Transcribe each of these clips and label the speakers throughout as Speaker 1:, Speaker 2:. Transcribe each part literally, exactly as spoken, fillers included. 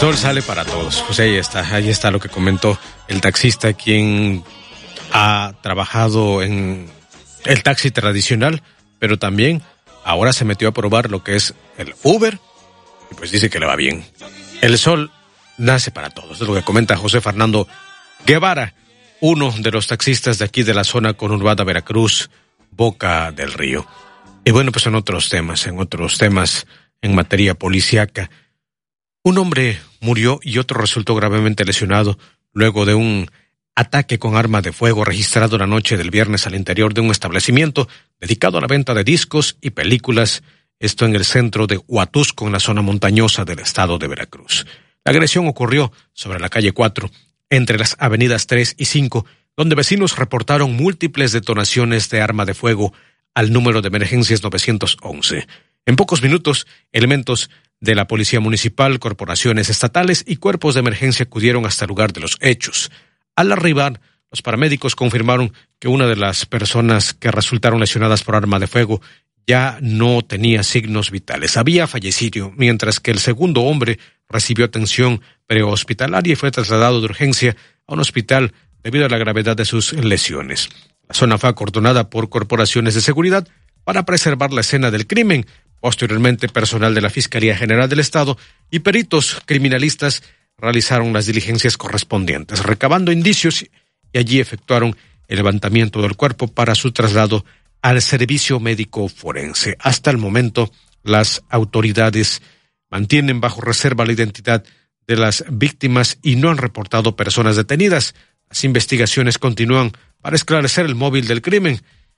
Speaker 1: sol sale para todos. Pues ahí está, ahí está lo que comentó el taxista, quien ha trabajado en el taxi tradicional, pero también ahora se metió a probar lo que es el Uber, y pues dice que le va bien. El sol nace para todos, es lo que comenta José Fernando Guevara, uno de los taxistas de aquí de la zona conurbada Veracruz, Boca del Río. Y bueno, pues en otros temas, en otros temas, en materia policíaca, un hombre murió y otro resultó gravemente lesionado luego de un ataque con arma de fuego registrado la noche del viernes al interior de un establecimiento dedicado a la venta de discos y películas, esto en el centro de Huatusco, en la zona montañosa del estado de Veracruz. La agresión ocurrió sobre la calle cuatro, entre las avenidas tres y cinco, donde vecinos reportaron múltiples detonaciones de arma de fuego al número de emergencias nueve once. En pocos minutos, elementos de la Policía Municipal, corporaciones estatales y cuerpos de emergencia acudieron hasta el lugar de los hechos. Al arribar, los paramédicos confirmaron que una de las personas que resultaron lesionadas por arma de fuego ya no tenía signos vitales. Había fallecido, mientras que el segundo hombre recibió atención prehospitalaria y fue trasladado de urgencia a un hospital debido a la gravedad de sus lesiones. La zona fue acordonada por corporaciones de seguridad para preservar la escena del crimen. Posteriormente, personal de la Fiscalía General del Estado y peritos criminalistas realizaron las diligencias correspondientes, recabando indicios, y allí efectuaron el levantamiento del cuerpo para su traslado al servicio médico forense. Hasta el momento, las autoridades mantienen bajo reserva la identidad de las víctimas y no han reportado personas detenidas. Las investigaciones continúan para esclarecer el móvil del crimen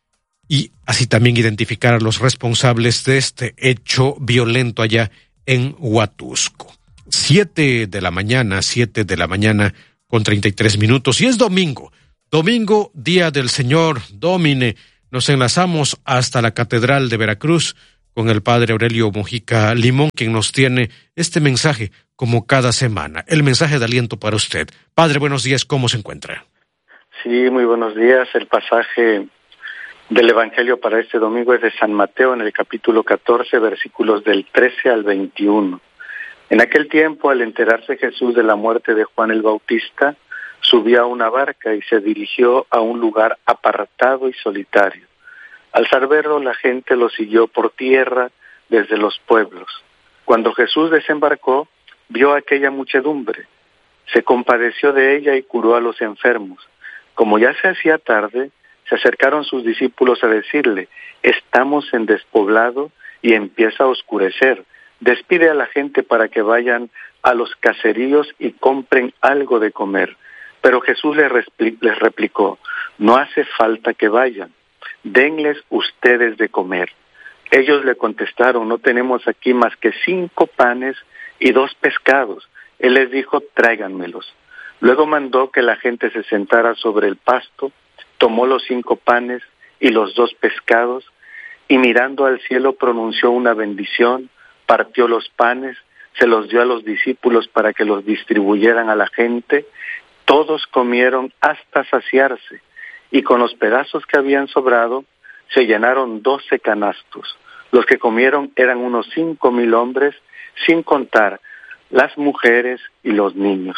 Speaker 1: y así también identificar a los responsables de este hecho violento allá en Huatusco. Siete de la mañana, siete de la mañana con treinta y tres minutos, y es domingo, domingo, día del Señor Domine. Nos enlazamos hasta la Catedral de Veracruz con el padre Aurelio Mojica Limón, quien nos tiene este mensaje como cada semana, el mensaje de aliento para usted. Padre, buenos días, ¿cómo se encuentra?
Speaker 2: Sí, muy buenos días. El pasaje del Evangelio para este domingo es de San Mateo en el capítulo catorce, versículos del trece al veintiuno. En aquel tiempo, al enterarse Jesús de la muerte de Juan el Bautista, subió a una barca y se dirigió a un lugar apartado y solitario. Al saberlo, la gente lo siguió por tierra desde los pueblos. Cuando Jesús desembarcó, vio a aquella muchedumbre. Se compadeció de ella y curó a los enfermos. Como ya se hacía tarde, se acercaron sus discípulos a decirle: estamos en despoblado y empieza a oscurecer. Despide a la gente para que vayan a los caseríos y compren algo de comer. Pero Jesús les replicó: no hace falta que vayan, denles ustedes de comer. Ellos le contestaron: no tenemos aquí más que cinco panes y dos pescados. Él les dijo: tráiganmelos. Luego mandó que la gente se sentara sobre el pasto, tomó los cinco panes y los dos pescados, y mirando al cielo pronunció una bendición, partió los panes, se los dio a los discípulos para que los distribuyeran a la gente. Todos comieron hasta saciarse, y con los pedazos que habían sobrado, se llenaron doce canastos. Los que comieron eran unos cinco mil hombres, sin contar las mujeres y los niños.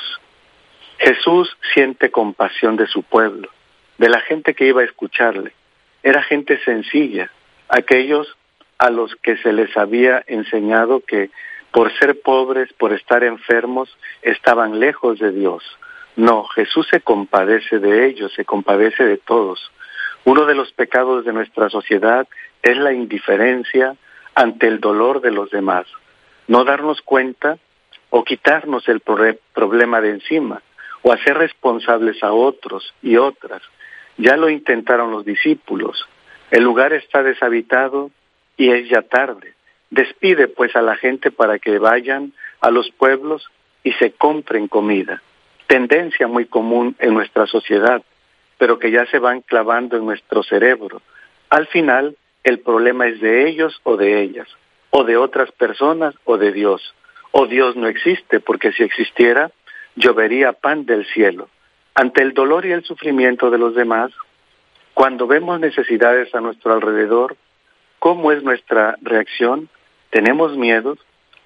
Speaker 2: Jesús siente compasión de su pueblo, de la gente que iba a escucharle. Era gente sencilla, aquellos a los que se les había enseñado que por ser pobres, por estar enfermos, estaban lejos de Dios. No, Jesús se compadece de ellos, se compadece de todos. Uno de los pecados de nuestra sociedad es la indiferencia ante el dolor de los demás. No darnos cuenta o quitarnos el problema de encima, o hacer responsables a otros y otras. Ya lo intentaron los discípulos. El lugar está deshabitado y es ya tarde. Despide pues a la gente para que vayan a los pueblos y se compren comida. Tendencia muy común en nuestra sociedad, pero que ya se van clavando en nuestro cerebro. Al final, el problema es de ellos o de ellas, o de otras personas o de Dios. O Dios no existe, porque si existiera, llovería pan del cielo. Ante el dolor y el sufrimiento de los demás, cuando vemos necesidades a nuestro alrededor, ¿cómo es nuestra reacción? ¿Tenemos miedo?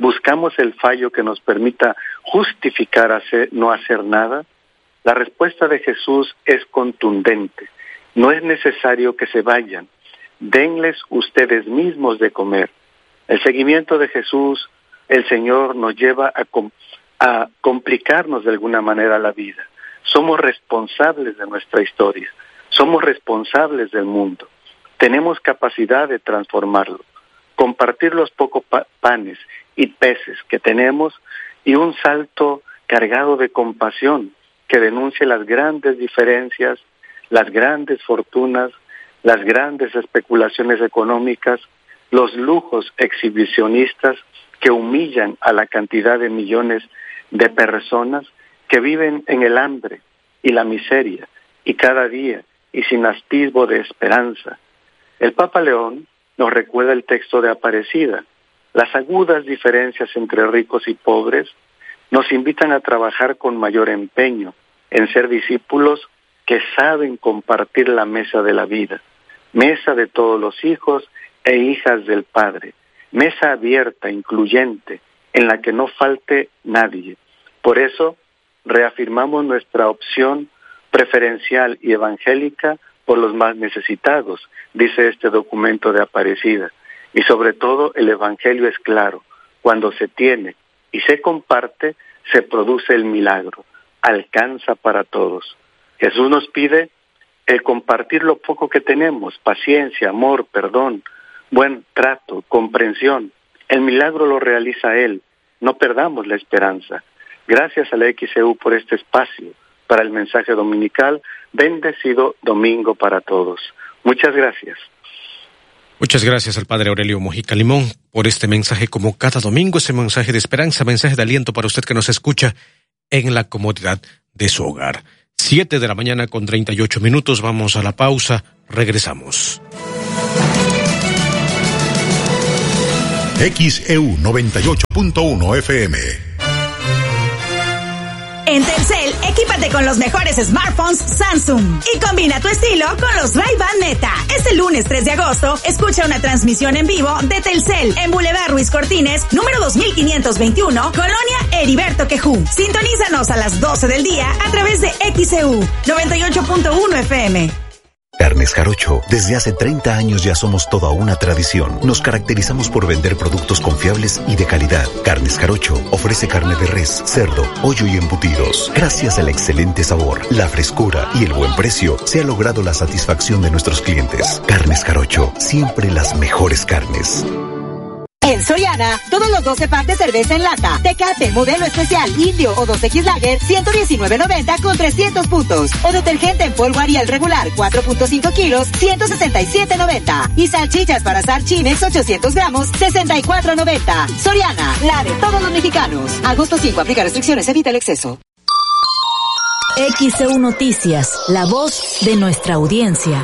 Speaker 2: ¿Buscamos el fallo que nos permita justificar hacer, no hacer nada? La respuesta de Jesús es contundente. No es necesario que se vayan. Denles ustedes mismos de comer. El seguimiento de Jesús, el Señor, nos lleva a, com- a complicarnos de alguna manera la vida. Somos responsables de nuestra historia. Somos responsables del mundo. Tenemos capacidad de transformarlo. Compartir los pocos pa- panes y peces que tenemos y un salto cargado de compasión que denuncie las grandes diferencias, las grandes fortunas, las grandes especulaciones económicas, los lujos exhibicionistas que humillan a la cantidad de millones de personas que viven en el hambre y la miseria y cada día y sin atisbo de esperanza. El Papa León nos recuerda el texto de Aparecida. Las agudas diferencias entre ricos y pobres nos invitan a trabajar con mayor empeño en ser discípulos que saben compartir la mesa de la vida, mesa de todos los hijos e hijas del Padre, mesa abierta, incluyente, en la que no falte nadie. Por eso, reafirmamos nuestra opción preferencial y evangélica por los más necesitados, dice este documento de Aparecida. Y sobre todo, el Evangelio es claro. Cuando se tiene y se comparte, se produce el milagro. Alcanza para todos. Jesús nos pide el compartir lo poco que tenemos, paciencia, amor, perdón, buen trato, comprensión. El milagro lo realiza Él. No perdamos la esperanza. Gracias a la X E U por este espacio para el mensaje dominical. Bendecido domingo para todos. Muchas gracias.
Speaker 1: Muchas gracias al Padre Aurelio Mojica Limón por este mensaje, como cada domingo, ese mensaje de esperanza, mensaje de aliento para usted que nos escucha en la comodidad de su hogar. Siete de la mañana con treinta y ocho minutos, vamos a la pausa, regresamos.
Speaker 3: X E U noventa y ocho punto uno F M.
Speaker 4: En Telcel, equípate con los mejores smartphones Samsung y combina tu estilo con los Ray-Ban Meta. Este lunes tres de agosto, escucha una transmisión en vivo de Telcel en Boulevard Ruiz Cortines, número dos mil quinientos veintiuno, Colonia Heriberto Quejú. Sintonízanos a las doce del día a través de X E U noventa y ocho punto uno F M.
Speaker 5: Carnes Jarocho. Desde hace treinta años ya somos toda una tradición. Nos caracterizamos por vender productos confiables y de calidad. Carnes Jarocho ofrece carne de res, cerdo, pollo y embutidos. Gracias al excelente sabor, la frescura y el buen precio, se ha logrado la satisfacción de nuestros clientes. Carnes Jarocho, siempre las mejores carnes.
Speaker 6: En Soriana, todos los doce packs de cerveza en lata, Tecate, modelo especial, Indio o dos equis Lager, ciento diecinueve noventa con trescientos puntos. O detergente en polvo Ariel regular, cuatro punto cinco kilos, ciento sesenta y siete noventa. Y salchichas para asar Chimex ochocientos gramos, sesenta y cuatro noventa. Soriana, la de todos los mexicanos. Agosto cinco, aplica restricciones, evita el exceso.
Speaker 7: X E U Noticias, la voz de nuestra audiencia.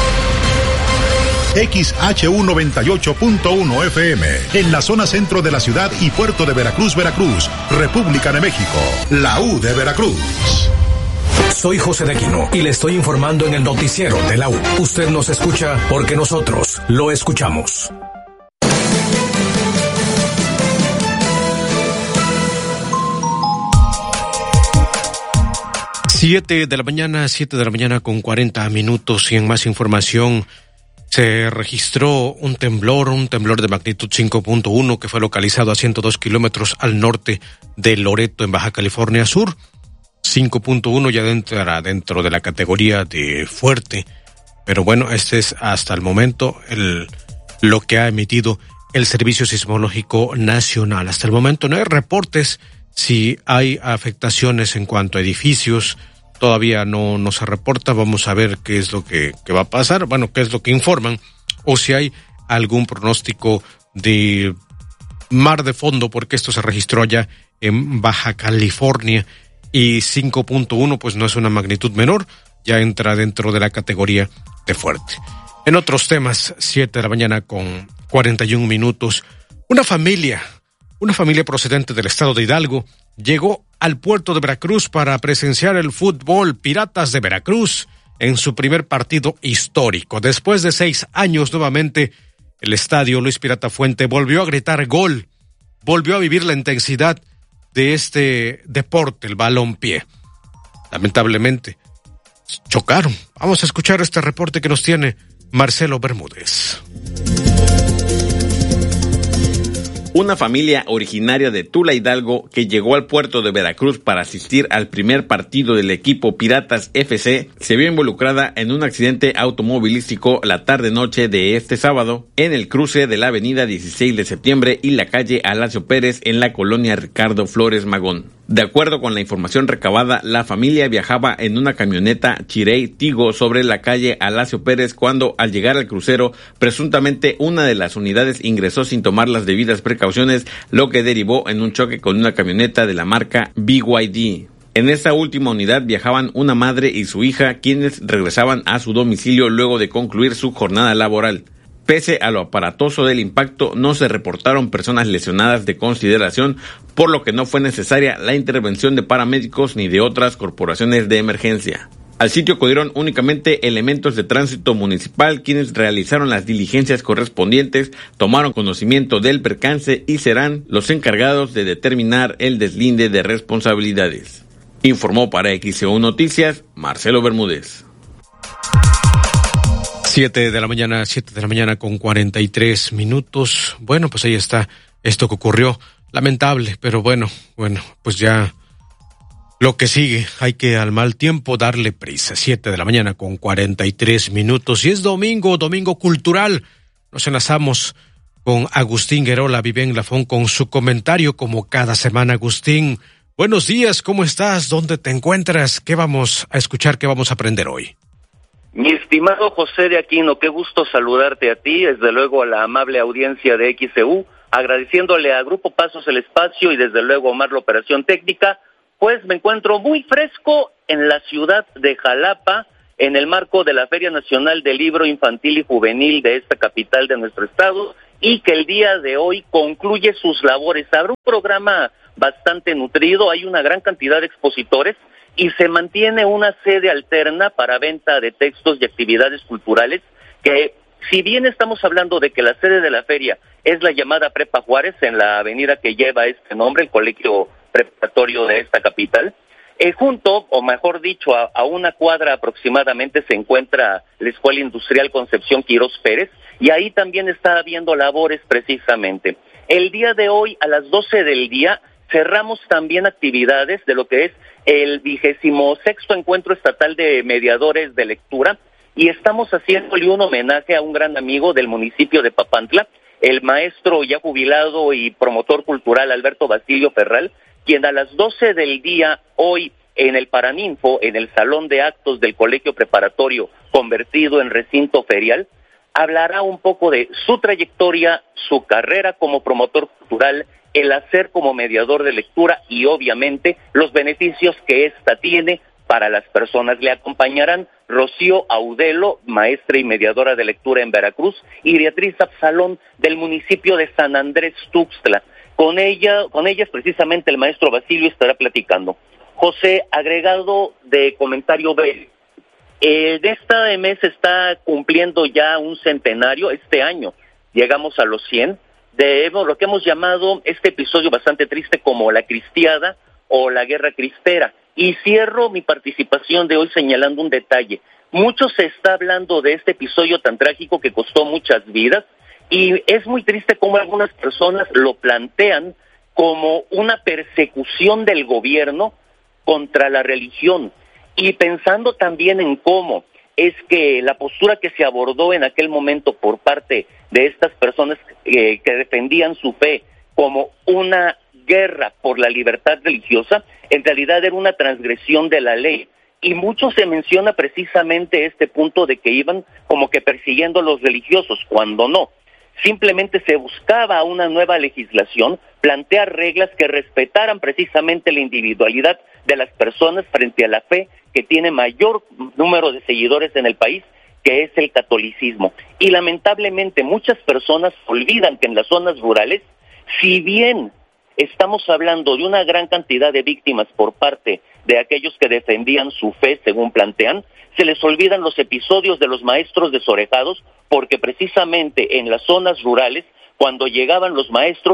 Speaker 3: X H U noventa y ocho punto uno F M, en la zona centro de la ciudad y puerto de Veracruz, Veracruz, República de México, la U de Veracruz.
Speaker 8: Soy José de Aquino y le estoy informando en el noticiero de la U. Usted nos escucha porque nosotros lo escuchamos.
Speaker 1: Siete de la mañana, siete de la mañana con cuarenta minutos, y en más información, se registró un temblor, un temblor de magnitud cinco punto uno que fue localizado a ciento dos kilómetros al norte de Loreto, en Baja California Sur. cinco punto uno ya entra dentro de la categoría de fuerte, pero bueno, este es hasta el momento el lo que ha emitido el Servicio Sismológico Nacional. Hasta el momento no hay reportes si hay afectaciones en cuanto a edificios. Todavía no, no se reporta. Vamos a ver qué es lo que, que va a pasar. Bueno, qué es lo que informan, o si hay algún pronóstico de mar de fondo, porque esto se registró allá en Baja California, y cinco punto uno pues no es una magnitud menor, ya entra dentro de la categoría de fuerte. En otros temas, siete de la mañana con cuarenta y un minutos, una familia, una familia procedente del estado de Hidalgo llegó al puerto de Veracruz para presenciar el fútbol Piratas de Veracruz en su primer partido histórico. Después de seis años, nuevamente, el estadio Luis Pirata Fuente volvió a gritar gol volvió a vivir la intensidad de este deporte, el balompié. Lamentablemente, chocaron. Vamos a escuchar este reporte que nos tiene Marcelo Bermúdez.
Speaker 9: Una familia originaria de Tula Hidalgo que llegó al puerto de Veracruz para asistir al primer partido del equipo Piratas F C se vio involucrada en un accidente automovilístico la tarde-noche de este sábado en el cruce de la avenida dieciséis de septiembre y la calle Alacio Pérez en la colonia Ricardo Flores Magón. De acuerdo con la información recabada, la familia viajaba en una camioneta Chirey Tigo sobre la calle Alacio Pérez cuando, al llegar al crucero, presuntamente una de las unidades ingresó sin tomar las debidas precauciones, lo que derivó en un choque con una camioneta de la marca B Y D. En esta última unidad viajaban una madre y su hija, quienes regresaban a su domicilio luego de concluir su jornada laboral. Pese a lo aparatoso del impacto, no se reportaron personas lesionadas de consideración, por lo que no fue necesaria la intervención de paramédicos ni de otras corporaciones de emergencia. Al sitio acudieron únicamente elementos de tránsito municipal, quienes realizaron las diligencias correspondientes, tomaron conocimiento del percance y serán los encargados de determinar el deslinde de responsabilidades. Informó para X C U Noticias, Marcelo Bermúdez.
Speaker 1: Siete de la mañana, siete de la mañana con cuarenta y tres minutos. Bueno, pues ahí está esto que ocurrió. Lamentable, pero bueno, bueno, pues ya lo que sigue. Hay que al mal tiempo darle prisa. Siete de la mañana con cuarenta y tres minutos. Y es domingo, domingo cultural. Nos enlazamos con Agustín Guerola, Vivian Lafón, con su comentario como cada semana. Agustín, buenos días, ¿cómo estás? ¿Dónde te encuentras? ¿Qué vamos a escuchar? ¿Qué vamos a aprender hoy?
Speaker 10: Mi estimado José de Aquino, qué gusto saludarte a ti, desde luego a la amable audiencia de X C U, agradeciéndole a Grupo Pasos el espacio y desde luego a Omar la operación técnica, pues me encuentro muy fresco en la ciudad de Jalapa, en el marco de la Feria Nacional del Libro Infantil y Juvenil de esta capital de nuestro estado, y que el día de hoy concluye sus labores. Habrá un programa bastante nutrido, hay una gran cantidad de expositores, y se mantiene una sede alterna para venta de textos y actividades culturales que, si bien estamos hablando de que la sede de la feria es la llamada Prepa Juárez, en la avenida que lleva este nombre, el colegio preparatorio de esta capital, eh, junto, o mejor dicho, a, a una cuadra aproximadamente se encuentra la Escuela Industrial Concepción Quirós Pérez, y ahí también está habiendo labores precisamente. El día de hoy, a las doce del día, cerramos también actividades de lo que es el vigésimo sexto encuentro estatal de mediadores de lectura, y estamos haciéndole un homenaje a un gran amigo del municipio de Papantla, el maestro ya jubilado y promotor cultural Alberto Basilio Ferral, quien a las doce del día hoy en el Paraninfo, en el salón de actos del colegio preparatorio convertido en recinto ferial, hablará un poco de su trayectoria, su carrera como promotor cultural, el hacer como mediador de lectura y obviamente los beneficios que ésta tiene para las personas. Le acompañarán Rocío Audelo, maestra y mediadora de lectura en Veracruz, y Beatriz Absalón del municipio de San Andrés Tuxtla. Con ella, con ellas precisamente el maestro Basilio estará platicando. José, agregado de comentario breve, eh, de este mes está cumpliendo ya un centenario, este año llegamos a los cien, de lo que hemos llamado este episodio bastante triste como la cristiada o la guerra cristera. Y cierro mi participación de hoy señalando un detalle. Mucho se está hablando de este episodio tan trágico que costó muchas vidas, y es muy triste cómo algunas personas lo plantean como una persecución del gobierno contra la religión, y pensando también en cómo es que la postura que se abordó en aquel momento por parte de estas personas eh, que defendían su fe como una guerra por la libertad religiosa, en realidad era una transgresión de la ley. Y mucho se menciona precisamente este punto de que iban como que persiguiendo a los religiosos, cuando no. Simplemente se buscaba una nueva legislación, plantear reglas que respetaran precisamente la individualidad de las personas frente a la fe que tiene mayor número de seguidores en el país, que es el catolicismo. Y lamentablemente muchas personas olvidan que en las zonas rurales, si bien estamos hablando de una gran cantidad de víctimas por parte de aquellos que defendían su fe, según plantean, se les olvidan los episodios de los maestros desorejados, porque precisamente en las zonas rurales, cuando llegaban los maestros,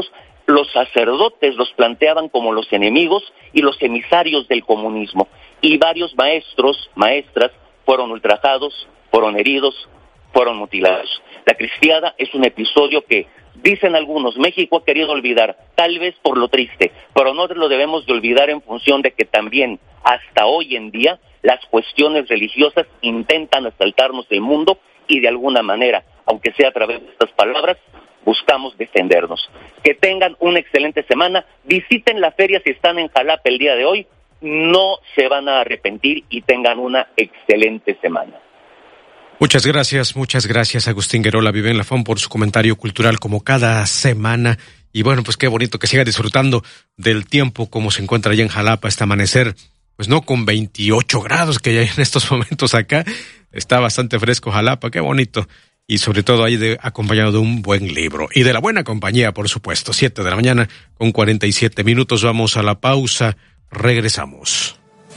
Speaker 10: Los sacerdotes los planteaban como los enemigos y los emisarios del comunismo. Y varios maestros, maestras, fueron ultrajados, fueron heridos, fueron mutilados. La Cristiada es un episodio que, dicen algunos, México ha querido olvidar, tal vez por lo triste, pero no lo debemos de olvidar en función de que también, hasta hoy en día, las cuestiones religiosas intentan asaltarnos el mundo y de alguna manera, aunque sea a través de estas palabras, buscamos defendernos. Que tengan una excelente semana, visiten la feria si están en Jalapa el día de hoy, no se van a arrepentir y tengan una excelente semana.
Speaker 1: Muchas gracias, muchas gracias Agustín Guerola Viven Lafón por su comentario cultural como cada semana. Y bueno, pues qué bonito que siga disfrutando del tiempo como se encuentra allá en Jalapa este amanecer. Pues no con veintiocho grados que ya hay en estos momentos acá. Está bastante fresco Jalapa, qué bonito. Y sobre todo ahí de, acompañado de un buen libro. Y de la buena compañía, por supuesto. Siete de la mañana con cuarenta y siete minutos. Vamos a la pausa. Regresamos.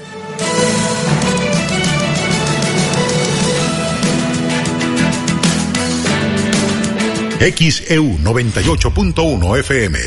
Speaker 3: X E U noventa y ocho punto uno F M.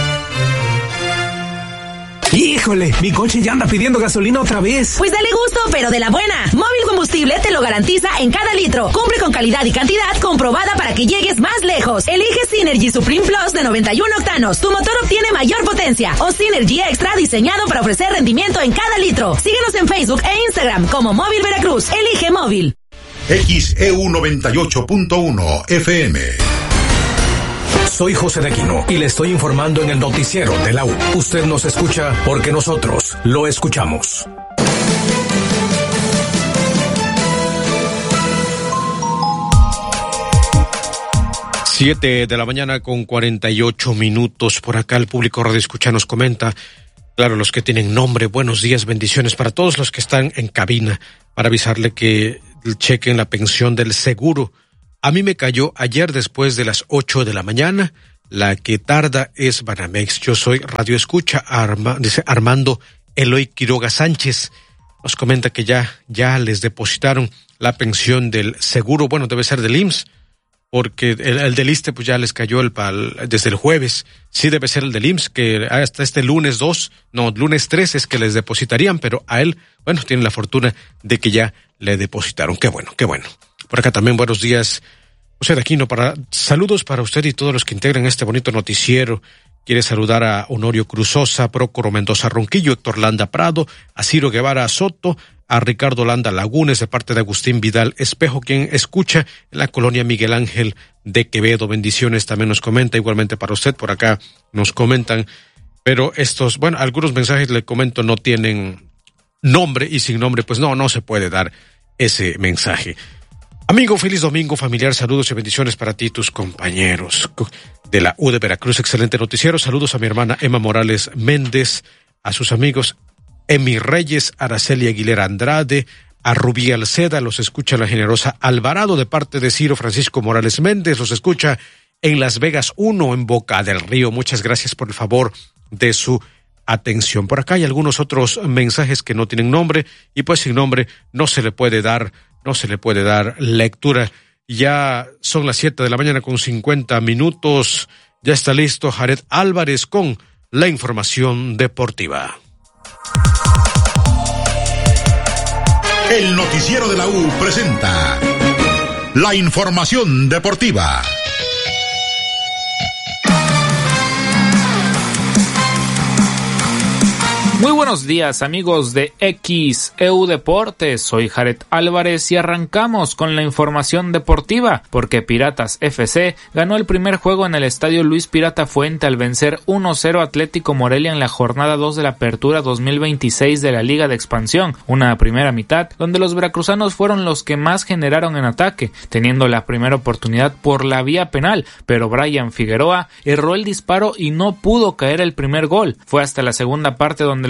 Speaker 8: ¡Híjole! Mi coche ya anda pidiendo gasolina otra vez.
Speaker 4: Pues dale gusto, pero de la buena. Móvil Combustible te lo garantiza en cada litro. Cumple con calidad y cantidad comprobada para que llegues más lejos. Elige Synergy Supreme Plus de noventa y uno octanos. Tu motor obtiene mayor potencia. O Synergy Extra diseñado para ofrecer rendimiento en cada litro. Síguenos en Facebook e Instagram como Móvil Veracruz. Elige Móvil.
Speaker 3: X E U noventa y ocho punto uno F M.
Speaker 8: Soy José de Aquino y le estoy informando en el noticiero de la U. Usted nos escucha porque nosotros lo escuchamos.
Speaker 1: Siete de la mañana con cuarenta y ocho minutos. Por acá el público Radio Escucha nos comenta, claro, los que tienen nombre, buenos días, bendiciones para todos los que están en cabina, para avisarle que chequen la pensión del seguro. A mí me cayó ayer después de las ocho de la mañana. La que tarda es Banamex. Yo soy Radio Escucha. Arma, dice Armando Eloy Quiroga Sánchez. Nos comenta que ya, ya les depositaron la pensión del seguro. Bueno, debe ser del I M S S, porque el, el del ISSSTE pues ya les cayó el pal, desde el jueves. Sí debe ser el del I M S S, que hasta este lunes dos, no, lunes tres es que les depositarían, pero a él, bueno, tiene la fortuna de que ya le depositaron. Qué bueno, qué bueno. Por acá también buenos días, José de Aquino, para, saludos para usted y todos los que integran este bonito noticiero. Quiere saludar a Honorio Cruzosa, Prócoro Mendoza Ronquillo, Héctor Landa Prado, a Ciro Guevara Soto, a Ricardo Landa Lagunes, de parte de Agustín Vidal Espejo, quien escucha en la colonia Miguel Ángel de Quevedo. Bendiciones también nos comenta, igualmente para usted, por acá nos comentan, pero estos, bueno, algunos mensajes le comento no tienen nombre y sin nombre, pues no, no se puede dar ese mensaje. Amigo, feliz domingo familiar, saludos y bendiciones para ti y tus compañeros de la U de Veracruz, excelente noticiero, saludos a mi hermana Emma Morales Méndez, a sus amigos Emi Reyes, Araceli Aguilera Andrade, a Rubí Alceda, los escucha la generosa Alvarado de parte de Ciro Francisco Morales Méndez, los escucha en Las Vegas uno, en Boca del Río, muchas gracias por el favor de su atención. Por acá hay algunos otros mensajes que no tienen nombre y pues sin nombre no se le puede dar No se le puede dar lectura. Ya son las siete de la mañana con cincuenta minutos. Ya está listo Jared Álvarez con la información deportiva.
Speaker 3: El noticiero de la U presenta la información deportiva.
Speaker 11: Muy buenos días amigos de X E U Deportes, soy Jared Álvarez y arrancamos con la información deportiva porque Piratas F C ganó el primer juego en el estadio Luis Pirata Fuente al vencer uno cero Atlético Morelia en la jornada dos de la Apertura dos mil veintiséis de la Liga de Expansión, una primera mitad donde los veracruzanos fueron los que más generaron en ataque, teniendo la primera oportunidad por la vía penal, pero Brian Figueroa erró el disparo y no pudo caer el primer gol. Fue hasta la segunda parte donde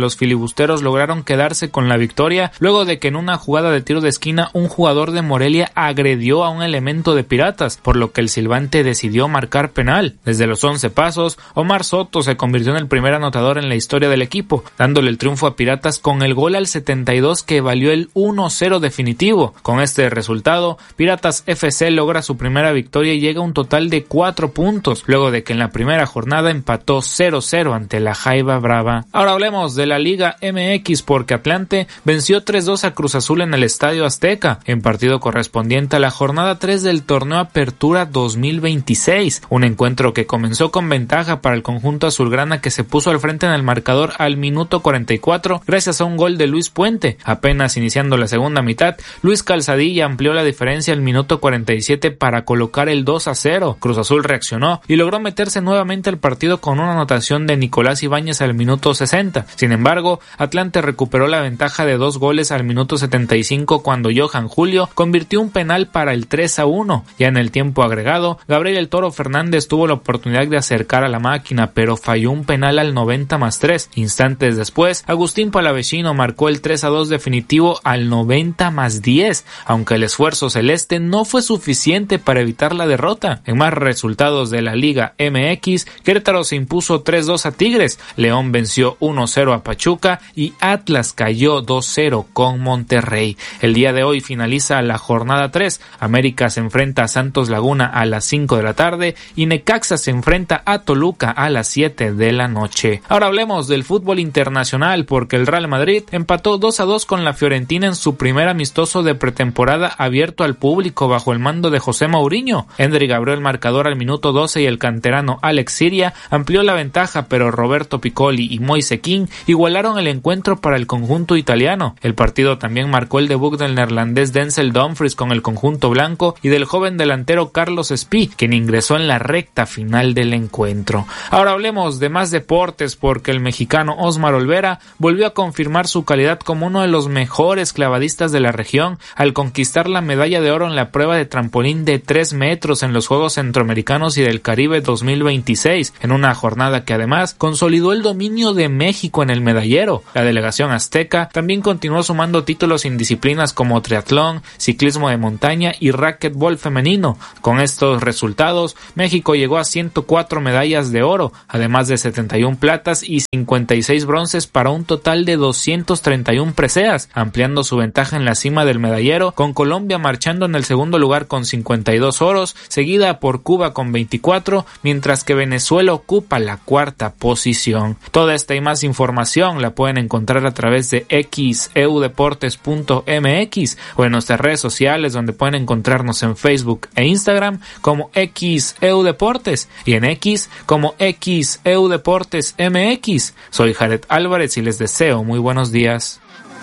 Speaker 11: los filibusteros lograron quedarse con la victoria luego de que en una jugada de tiro de esquina un jugador de Morelia agredió a un elemento de Piratas, por lo que el silbante decidió marcar penal. Desde los once pasos, Omar Soto se convirtió en el primer anotador en la historia del equipo, dándole el triunfo a Piratas con el gol al setenta y dos que valió el uno cero definitivo. Con este resultado, Piratas F C logra su primera victoria y llega a un total de cuatro puntos, luego de que en la primera jornada empató cero cero ante la Jaiba Brava. Ahora hablemos de la Liga M X, porque Atlante venció tres dos a Cruz Azul en el Estadio Azteca, en partido correspondiente a la jornada tres del torneo Apertura dos mil veintiséis, un encuentro que comenzó con ventaja para el conjunto azulgrana, que se puso al frente en el marcador al minuto cuarenta y cuatro gracias a un gol de Luis Puente. Apenas iniciando la segunda mitad, Luis Calzadilla amplió la diferencia al minuto cuarenta y siete para colocar el dos a cero. Cruz Azul reaccionó y logró meterse nuevamente al partido con una anotación de Nicolás Ibáñez al minuto sesenta. Sin embargo, Atlante recuperó la ventaja de dos goles al minuto setenta y cinco cuando Johan Julio convirtió un penal para el tres a uno. Ya en el tiempo agregado, Gabriel El Toro Fernández tuvo la oportunidad de acercar a la máquina, pero falló un penal al noventa más tres. Instantes después, Agustín Palavecino marcó el tres a dos definitivo al noventa más diez, aunque el esfuerzo celeste no fue suficiente para evitar la derrota. En más resultados de la Liga M X, Querétaro se impuso tres dos a Tigres, León venció uno cero a Pachuca y Atlas cayó dos cero con Monterrey. El día de hoy finaliza la jornada tres, América se enfrenta a Santos Laguna a las cinco de la tarde y Necaxa se enfrenta a Toluca a las siete de la noche. Ahora hablemos del fútbol internacional, porque el Real Madrid empató dos a dos con la Fiorentina en su primer amistoso de pretemporada abierto al público bajo el mando de José Mourinho. Endrick abrió el marcador al minuto doce y el canterano Alex Siria amplió la ventaja, pero Roberto Piccoli y Moise Kean igualaron el encuentro para el conjunto italiano. El partido también marcó el debut del neerlandés Denzel Dumfries con el conjunto blanco y del joven delantero Carlos Espí, quien ingresó en la recta final del encuentro. Ahora hablemos de más deportes, porque el mexicano Osmar Olvera volvió a confirmar su calidad como uno de los mejores clavadistas de la región al conquistar la medalla de oro en la prueba de trampolín de tres metros en los Juegos Centroamericanos y del Caribe dos mil veintiséis, en una jornada que además consolidó el dominio de México en el medallero. La delegación azteca también continuó sumando títulos en disciplinas como triatlón, ciclismo de montaña y racquetbol femenino. Con estos resultados, México llegó a ciento cuatro medallas de oro, además de setenta y una platas y cincuenta y seis bronces, para un total de doscientos treinta y uno preseas, ampliando su ventaja en la cima del medallero, con Colombia marchando en el segundo lugar con cincuenta y dos oros, seguida por Cuba con veinticuatro, mientras que Venezuela ocupa la cuarta posición. Toda esta y más información la pueden encontrar a través de x e u deportes punto m x o en nuestras redes sociales, donde pueden encontrarnos en Facebook e Instagram como X E U Deportes y en X como X E U Deportes M X. Soy Jared Álvarez y les deseo muy buenos días.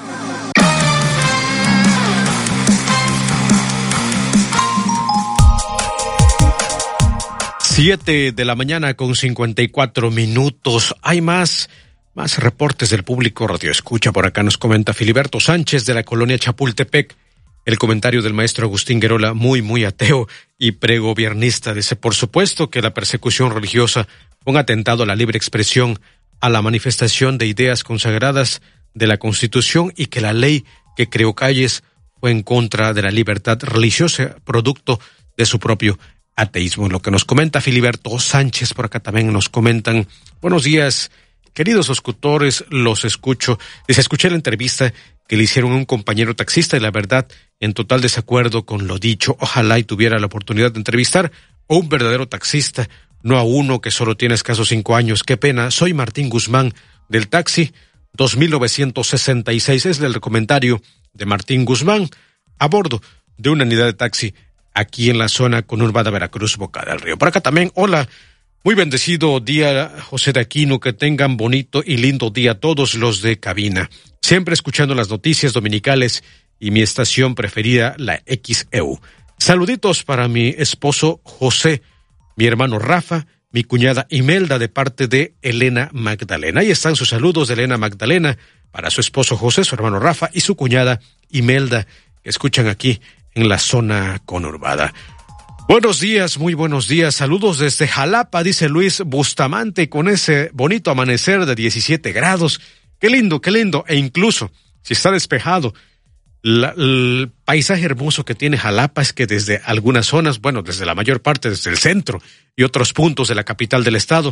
Speaker 1: Siete de la mañana con cincuenta y cuatro minutos. Hay más, más reportes del público radio escucha. Por acá nos comenta Filiberto Sánchez de la colonia Chapultepec. El comentario del maestro Agustín Guerola, muy, muy ateo y pregobiernista. Dice, por supuesto que la persecución religiosa fue un atentado a la libre expresión, a la manifestación de ideas consagradas de la Constitución, y que la ley que creó Calles fue en contra de la libertad religiosa, producto de su propio ateísmo. Lo que nos comenta Filiberto Sánchez. Por acá también nos comentan, buenos días, queridos locutores, los escucho. Les escuché la entrevista que le hicieron a un compañero taxista y la verdad, en total desacuerdo con lo dicho. Ojalá y tuviera la oportunidad de entrevistar a un verdadero taxista, no a uno que solo tiene escasos cinco años. Qué pena. Soy Martín Guzmán del taxi dos mil novecientos sesenta y seis. Es el comentario de Martín Guzmán a bordo de una unidad de taxi aquí en la zona conurbada Veracruz, Boca del Río. Por acá también, hola, muy bendecido día, José de Aquino, que tengan bonito y lindo día todos los de cabina. Siempre escuchando las noticias dominicales y mi estación preferida, la X E U. Saluditos para mi esposo José, mi hermano Rafa, mi cuñada Imelda, de parte de Elena Magdalena. Ahí están sus saludos de Elena Magdalena para su esposo José, su hermano Rafa y su cuñada Imelda, que escuchan aquí en la zona conurbada. Buenos días, muy buenos días. Saludos desde Jalapa, dice Luis Bustamante, con ese bonito amanecer de diecisiete grados. qué lindo, qué lindo. E incluso, si está despejado, la, el paisaje hermoso que tiene Jalapa es que desde algunas zonas, bueno, desde la mayor parte, desde el centro y otros puntos de la capital del estado,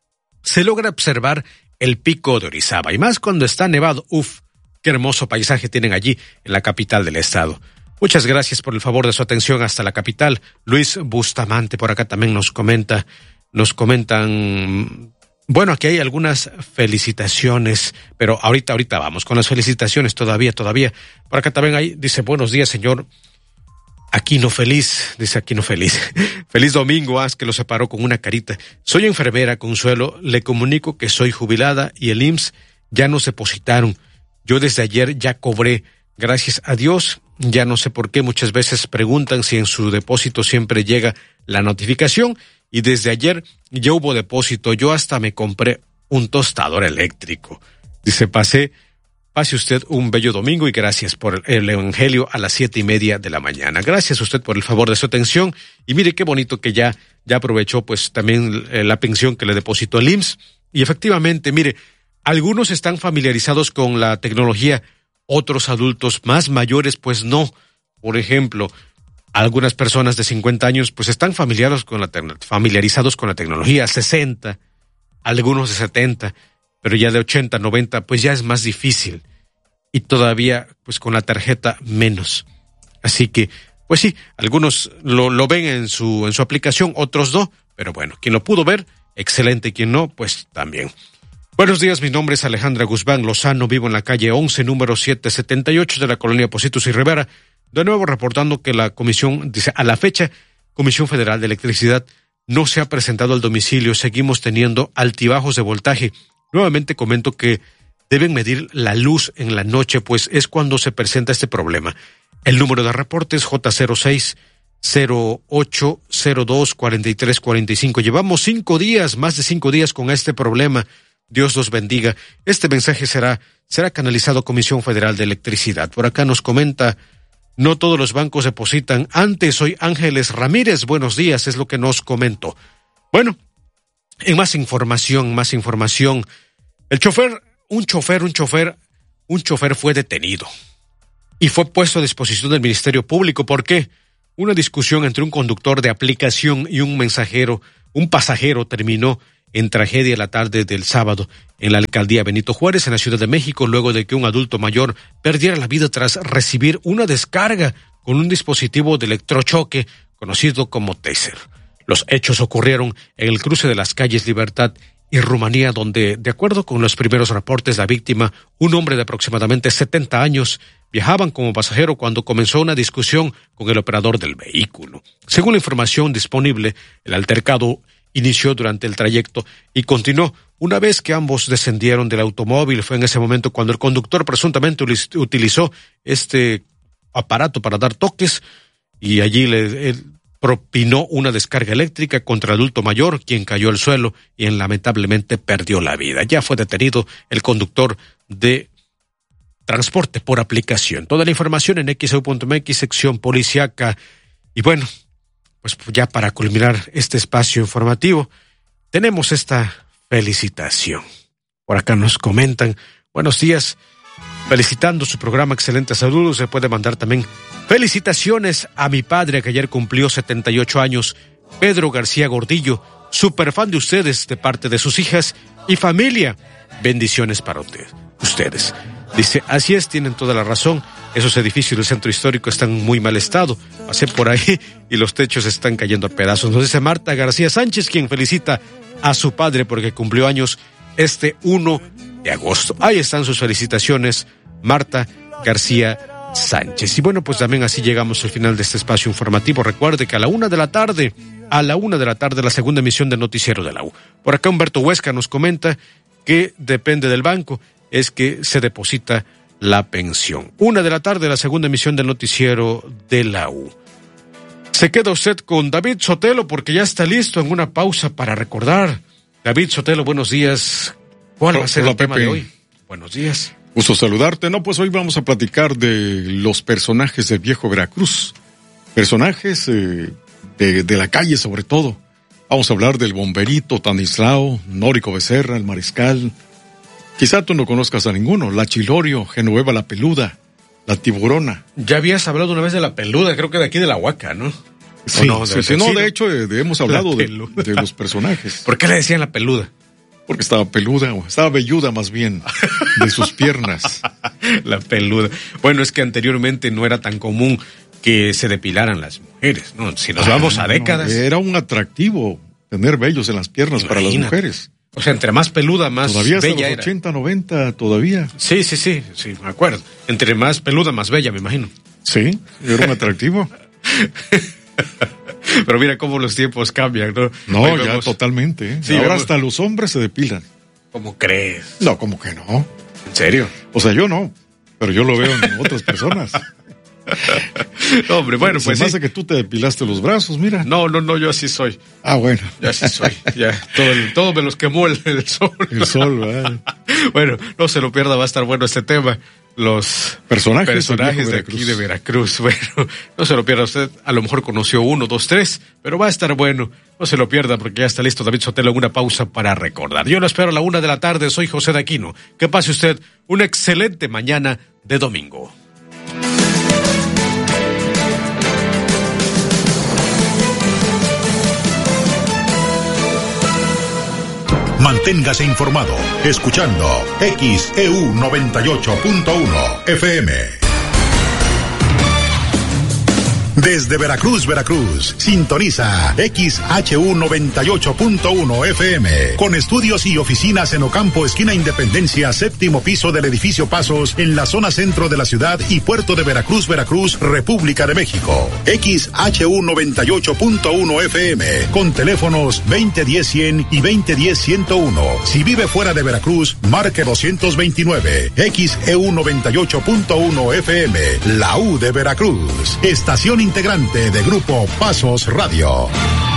Speaker 1: se logra observar el pico de Orizaba. Y más cuando está nevado, uf, qué hermoso paisaje tienen allí en la capital del estado. Muchas gracias por el favor de su atención hasta la capital. Luis Bustamante por acá también nos comenta, nos comentan, bueno, aquí hay algunas felicitaciones, pero ahorita, ahorita vamos con las felicitaciones todavía, todavía. Por acá también hay, dice, buenos días, señor Aquino Feliz, dice Aquino Feliz. Feliz domingo, haz que lo separó con una carita. Soy enfermera, Consuelo, le comunico que soy jubilada y el I M S S ya nos depositaron. Yo desde ayer ya cobré, gracias a Dios. Ya no sé por qué muchas veces preguntan si en su depósito siempre llega la notificación y desde ayer ya hubo depósito. Yo hasta me compré un tostador eléctrico. Dice, pasé, pase usted un bello domingo y gracias por el evangelio a las siete y media de la mañana. Gracias a usted por el favor de su atención y mire qué bonito que ya, ya aprovechó pues también eh, la pensión que le depositó el I M S S. Y efectivamente, mire, algunos están familiarizados con la tecnología, otros adultos más mayores pues no. Por ejemplo, algunas personas de cincuenta años pues están familiarizados con la, familiarizados con la tecnología, sesenta, algunos de setenta, pero ya de ochenta, noventa pues ya es más difícil y todavía pues con la tarjeta menos. Así que pues sí, algunos lo, lo ven en su, en su aplicación, otros no, pero bueno, quien lo pudo ver, excelente, quien no, pues también. Buenos días, mi nombre es Alejandra Guzmán Lozano, vivo en la calle once, número setecientos setenta y ocho de la colonia Pocitos y Rivera. De nuevo reportando que la comisión, dice, a la fecha, Comisión Federal de Electricidad no se ha presentado al domicilio, seguimos teniendo altibajos de voltaje. Nuevamente comento que deben medir la luz en la noche, pues es cuando se presenta este problema. El número de reportes J cero seis cero ocho cero dos cuarenta y tres cuarenta y cinco. Llevamos cinco días, más de cinco días con este problema. Dios los bendiga. Este mensaje será, será canalizado a Comisión Federal de Electricidad. Por acá nos comenta, no todos los bancos depositan. Antes, soy Ángeles Ramírez. Buenos días, es lo que nos comentó. Bueno, en más información, más información. El chofer, un chofer, un chofer, un chofer fue detenido y fue puesto a disposición del Ministerio Público. ¿Por qué? Una discusión entre un conductor de aplicación y un mensajero, un pasajero, terminó en tragedia la tarde del sábado en la alcaldía Benito Juárez, en la Ciudad de México, luego de que un adulto mayor perdiera la vida tras recibir una descarga con un dispositivo de electrochoque conocido como taser. Los hechos ocurrieron en el cruce de las calles Libertad y Rumanía, donde, de acuerdo con los primeros reportes, la víctima, un hombre de aproximadamente setenta años, viajaban como pasajero cuando comenzó una discusión con el operador del vehículo. Según la información disponible, el altercado inició durante el trayecto y continuó una vez que ambos descendieron del automóvil. Fue en ese momento cuando el conductor presuntamente utilizó este aparato para dar toques y allí le propinó una descarga eléctrica contra el adulto mayor, quien cayó al suelo y lamentablemente perdió la vida. Ya fue detenido el conductor de transporte por aplicación. Toda la información en equis e u punto eme equis, sección policiaca. Y bueno, pues ya para culminar este espacio informativo, tenemos esta felicitación. Por acá nos comentan, buenos días, felicitando su programa, excelente saludos. Se puede mandar también felicitaciones a mi padre, que ayer cumplió setenta y ocho años, Pedro García Gordillo, súper fan de ustedes de parte de sus hijas y familia. Bendiciones para usted, ustedes. Dice, así es, tienen toda la razón. Esos edificios del centro histórico están en muy mal estado. Pasé por ahí y los techos están cayendo a pedazos. Nos dice Marta García Sánchez, quien felicita a su padre porque cumplió años este primero de agosto. Ahí están sus felicitaciones, Marta García Sánchez. Y bueno, pues también así llegamos al final de este espacio informativo. Recuerde que a la una de la tarde, a la una de la tarde, la segunda emisión del Noticiero de la U. Por acá Humberto Huesca nos comenta que depende del banco, es que se deposita la pensión. Una de la tarde, la segunda emisión del Noticiero de la U. Se queda usted con David Sotelo porque ya está listo en una pausa para recordar. David Sotelo, buenos días. ¿Cuál va a ser el tema de hoy? Buenos días.
Speaker 12: Gusto saludarte. No, pues hoy vamos a platicar de los personajes del viejo Veracruz. Personajes eh, de, de la calle sobre todo. Vamos a hablar del bomberito Tanislao, Nórico Becerra, el mariscal, Quizá tú no conozcas a ninguno. La Chilorio, Genoveva la Peluda, la Tiburona.
Speaker 1: Ya habías hablado una vez de la Peluda, creo que de aquí de la Huaca, ¿no?
Speaker 12: Sí,
Speaker 1: no,
Speaker 12: sí,
Speaker 1: de,
Speaker 12: sí,
Speaker 1: de,
Speaker 12: no,
Speaker 1: sí,
Speaker 12: de hecho, de, hemos hablado de, de los personajes.
Speaker 1: ¿Por qué le decían la Peluda?
Speaker 12: Porque estaba peluda, estaba velluda más bien, de sus piernas.
Speaker 1: La Peluda. Bueno, es que anteriormente no era tan común que se depilaran las mujeres, ¿no? Si nos ah, vamos a décadas.
Speaker 12: No, era un atractivo tener vellos en las piernas. Imagínate. Para las mujeres.
Speaker 1: O sea, entre más peluda, más
Speaker 12: todavía
Speaker 1: bella
Speaker 12: hasta los
Speaker 1: era.
Speaker 12: ochenta, noventa, todavía.
Speaker 1: Sí, sí, sí, sí, me acuerdo. Entre más peluda, más bella, me imagino.
Speaker 12: Sí, era un atractivo.
Speaker 1: Pero mira cómo los tiempos cambian, ¿no?
Speaker 12: No,
Speaker 1: Hoy
Speaker 12: ya
Speaker 1: vemos...
Speaker 12: totalmente. ¿eh?
Speaker 1: Sí,
Speaker 12: ahora
Speaker 1: vemos...
Speaker 12: hasta los hombres se depilan.
Speaker 1: ¿Cómo crees?
Speaker 12: No, como que no.
Speaker 1: ¿En serio?
Speaker 12: O sea, yo no, pero yo lo veo en otras personas.
Speaker 1: No, hombre, bueno,
Speaker 12: se
Speaker 1: pues
Speaker 12: me
Speaker 1: sí.
Speaker 12: hace que tú te depilaste los brazos, mira.
Speaker 1: No, no, no, yo así soy.
Speaker 12: Ah, bueno.
Speaker 1: Yo así soy. Ya, todo, el, todo me los quemó el, el sol.
Speaker 12: El sol, ¿verdad?
Speaker 1: Bueno, no se lo pierda, va a estar bueno este tema. Los
Speaker 12: personajes,
Speaker 1: personajes de aquí de Veracruz. Bueno, no se lo pierda usted. A lo mejor conoció uno, dos, tres, pero va a estar bueno. No se lo pierda porque ya está listo David Sotelo en una pausa para recordar. Yo lo espero a la una de la tarde. Soy José de Aquino. Que pase usted una excelente mañana de domingo.
Speaker 3: Manténgase informado escuchando X E U noventa y ocho punto uno F M. Desde Veracruz, Veracruz, sintoniza X H U noventa y ocho punto uno F M, con estudios y oficinas en Ocampo, esquina Independencia, séptimo piso del edificio Pasos, en la zona centro de la ciudad y puerto de Veracruz, Veracruz, República de México. X H U noventa y ocho punto uno F M, con teléfonos veinte diez cien y veinte diez ciento uno. Si vive fuera de Veracruz, marque doscientos veintinueve. X E U noventa y ocho punto uno F M, la U de Veracruz. Estación integrante de Grupo Pasos Radio.